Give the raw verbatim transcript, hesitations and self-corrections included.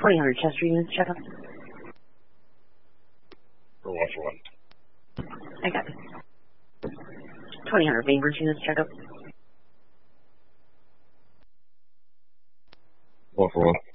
twenty hundred Chester units, checkup. For what, for what? I got it. twenty hundred Bainbridge units, checkup. What, for what?